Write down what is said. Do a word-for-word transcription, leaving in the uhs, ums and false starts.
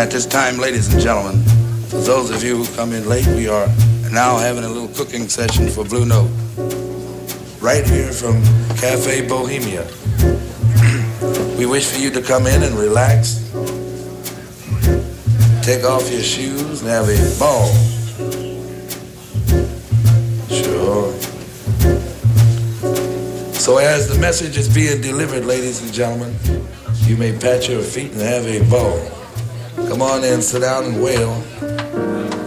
At this time, ladies and gentlemen, for those of you who come in late, we are now having a little cooking session for Blue Note. Right here from Cafe Bohemia. We wish for you to come in and relax, take off your shoes and have a ball. Sure. So as the message is being delivered, ladies and gentlemen, you may pat your feet and have a ball. Come on in, sit down and wail.